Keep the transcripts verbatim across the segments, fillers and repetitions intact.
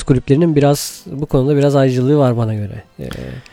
kulüplerinin biraz bu konuda biraz ayrıcalığı var bana göre. Ee,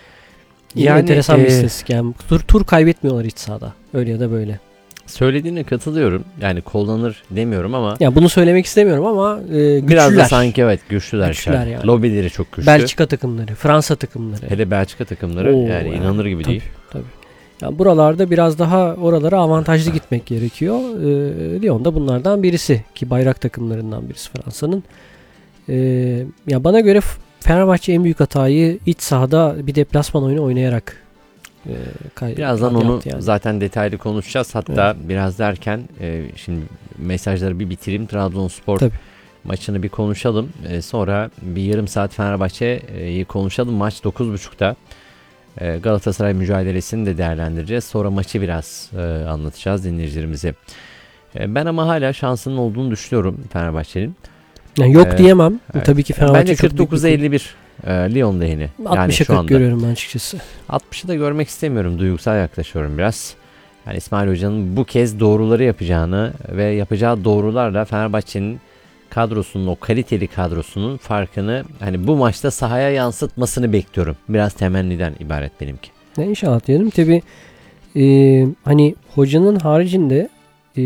yani enteresan e, bir istatistik. Yani tur, tur kaybetmiyorlar iç sahada. Öyle ya da böyle. Söylediğine katılıyorum. Yani kullanır demiyorum ama. Ya bunu söylemek istemiyorum ama e, güçlüler. Biraz da sanki evet güçlüler. Güçlüler yani. Lobileri çok güçlü. Belçika takımları, Fransa takımları. Hele Belçika takımları Oo, yani, yani inanılır gibi tabii, değil. Tabii. Yani buralarda biraz daha oralara avantajlı gitmek gerekiyor. E, Lyon da bunlardan birisi ki bayrak takımlarından birisi Fransa'nın. E, ya bana göre Fenerbahçe en büyük hatayı iç sahada bir deplasman oyunu oynayarak e, kay- birazdan onu yani. zaten detaylı konuşacağız. Hatta evet. biraz derken e, şimdi mesajları bir bitireyim. Trabzonspor Tabii. maçını bir konuşalım. E, sonra bir yarım saat Fenerbahçe'yi konuşalım. Maç dokuz buçukta. E, Galatasaray mücadelesini de değerlendireceğiz. Sonra maçı biraz e, anlatacağız dinleyicilerimize. E, ben ama hala şansının olduğunu düşünüyorum Fenerbahçe'nin. Yani yok ee, diyemem. Evet. Tabii ki Fenerbahçe bence kırk dokuz elli bir e, Lyon lehine. Yani şu anda görüyorum ben açıkçası. altmışı da görmek istemiyorum. Duygusal yaklaşıyorum biraz. Yani İsmail Hoca'nın bu kez doğruları yapacağını ve yapacağı doğrularla Fenerbahçe'nin kadrosunun, o kaliteli kadrosunun farkını hani bu maçta sahaya yansıtmasını bekliyorum. Biraz temenniden ibaret benimki. Ne inşallah diyelim. Tabii e, hani hocanın haricinde e,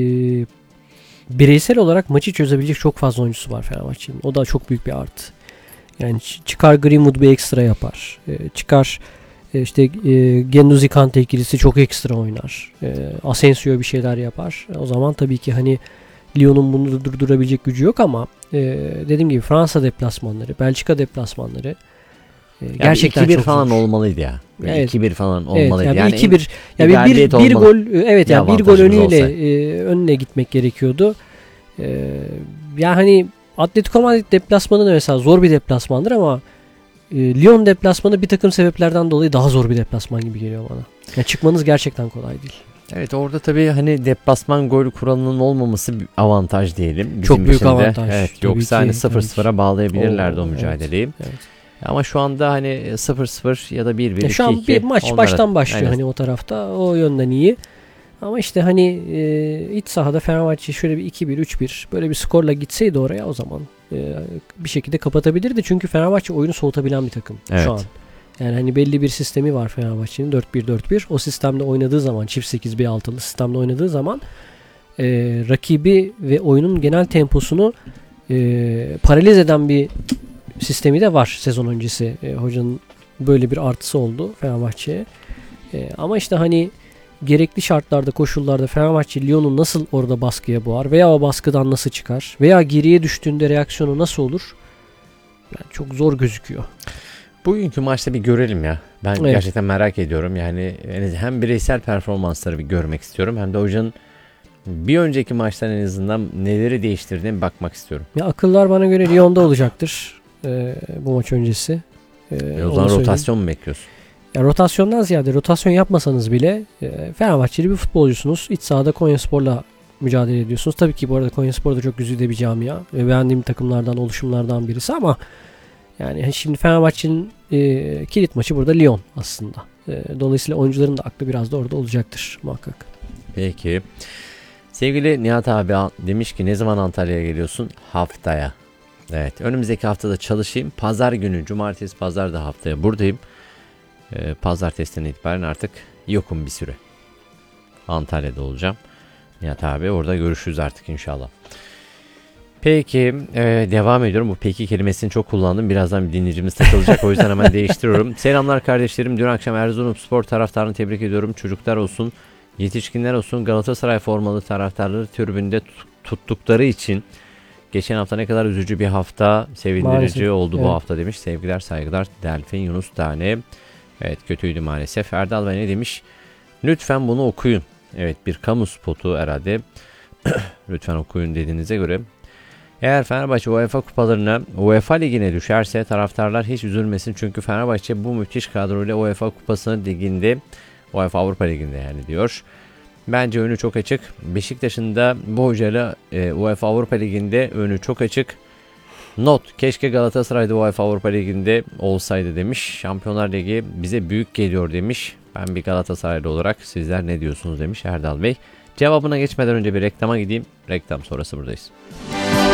bireysel olarak maçı çözebilecek çok fazla oyuncusu var Fenerbahçe'nin. O da çok büyük bir artı. Yani çıkar Greenwood bir ekstra yapar. E, çıkar e, işte e, Guendouzi Kante ikilisi çok ekstra oynar. E, Asensio bir şeyler yapar. E, o zaman tabii ki hani Lyon'un bunu durdurabilecek gücü yok ama e, dediğim gibi Fransa deplasmanları, Belçika deplasmanları e, yani gerçekten iki bir çok falan zor. olmalıydı ya. Evet. iki bir falan olmalıydı. Evet, yani, yani iki bir ya bir, bir, bir gol evet ya yani bir gol önüyle e, önüne gitmek gerekiyordu. E, yani hani Atletico Madrid deplasmanı da mesela zor bir deplasmandır ama e, Lyon deplasmanı bir takım sebeplerden dolayı daha zor bir deplasman gibi geliyor bana. Yani çıkmanız gerçekten kolay değil. Evet orada tabii hani deplasman gol kuralının olmaması bir avantaj diyelim. Bizim çok büyük içinde. avantaj. Evet, tabii yoksa ki, hani sıfır sıfıra bağlayabilirlerdi Oo, o mücadeleyi. Evet, evet. Ama şu anda hani sıfır sıfır ya da bir bir iki iki. Şu an bir maç onlara, baştan başlıyor aynen. Hani o tarafta. O yönden iyi. Ama işte hani e, iç sahada Fenerbahçe şöyle bir iki bir üç bir böyle bir skorla gitseydi oraya o zaman e, bir şekilde kapatabilirdi. Çünkü Fenerbahçe oyunu soğutabilen bir takım evet. şu an. Yani hani belli bir sistemi var Fenerbahçe'nin dört bir dört bir. O sistemde oynadığı zaman çift sekiz bir altılı sistemde oynadığı zaman e, rakibi ve oyunun genel temposunu e, paraliz eden bir sistemi de var sezon öncesi. E, hocanın böyle bir artısı oldu Fenerbahçe'ye. E, ama işte hani gerekli şartlarda, koşullarda Fenerbahçe Lyon'u nasıl orada baskıya boğar veya o baskıdan nasıl çıkar veya geriye düştüğünde reaksiyonu nasıl olur? Yani çok zor gözüküyor. Bugünkü maçta bir görelim ya. Ben evet. gerçekten merak ediyorum. Yani hem bireysel performansları bir görmek istiyorum hem de hocanın bir önceki maçtan en azından neleri değiştirdiğine bakmak istiyorum. Ya akıllar bana göre Lyon'da olacaktır e, bu maç öncesi. E, e o zaman rotasyon mu bekliyorsun? Ya rotasyondan ziyade rotasyon yapmasanız bile e, Fenerbahçeli bir futbolcusunuz. İç sahada Konyaspor'la mücadele ediyorsunuz. Tabii ki bu arada Konyaspor da çok güzide bir camia ve beğendiğim takımlardan, oluşumlardan birisi ama yani şimdi Fenerbahçe'nin e, kilit maçı burada Lyon aslında. E, dolayısıyla oyuncuların da aklı biraz da orada olacaktır muhakkak. Peki. Sevgili Nihat abi demiş ki ne zaman Antalya'ya geliyorsun? Haftaya. Evet. Önümüzdeki haftada çalışayım. Pazar günü, cumartesi, pazar da haftaya buradayım. Ee, Pazartesi'nden itibaren artık yokum bir süre. Antalya'da olacağım. Nihat abi orada görüşürüz artık inşallah. Peki e, devam ediyorum. Bu peki kelimesini çok kullandım. Birazdan bir dinleyicimiz takılacak. O yüzden hemen değiştiriyorum. Selamlar kardeşlerim. Dün akşam Erzurumspor taraftarını tebrik ediyorum. Çocuklar olsun, yetişkinler olsun Galatasaray formalı taraftarları tribünde tuttukları için geçen hafta ne kadar üzücü bir hafta, sevindirici maalesef oldu evet. bu hafta demiş. Sevgiler saygılar Delfin Yunus Tane. Evet kötüydü maalesef. Erdal Bey ne demiş? Lütfen bunu okuyun. Evet bir kamu spotu herhalde. Lütfen okuyun dediğinize göre. Eğer Fenerbahçe UEFA kupalarına, UEFA ligine düşerse taraftarlar hiç üzülmesin. Çünkü Fenerbahçe bu müthiş kadroyla UEFA kupasının liginde, UEFA Avrupa Ligi'nde yani diyor. Bence önü çok açık. Beşiktaş'ın da bu hocayla e, UEFA Avrupa Ligi'nde önü çok açık. Not, keşke Galatasaray'da UEFA Avrupa Ligi'nde olsaydı demiş. Şampiyonlar Ligi bize büyük geliyor demiş. Ben bir Galatasaraylı olarak sizler ne diyorsunuz demiş Erdal Bey. Cevabına geçmeden önce bir reklama gideyim. Reklam sonrası buradayız.